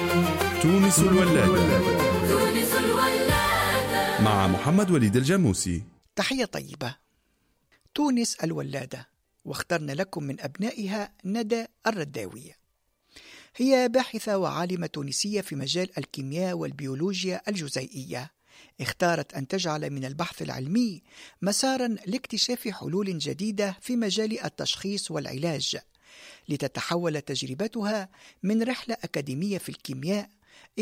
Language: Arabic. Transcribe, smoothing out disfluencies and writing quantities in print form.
تونس الولادة مع محمد وليد الجاموسي. تحية طيبة. تونس الولادة، واخترنا لكم من أبنائها ندى الرداوية. هي باحثة وعالمة تونسية في مجال الكيمياء والبيولوجيا الجزيئية. اختارت أن تجعل من البحث العلمي مسارا لاكتشاف حلول جديدة في مجال التشخيص والعلاج، لتتحول تجربتها من رحلة أكاديمية في الكيمياء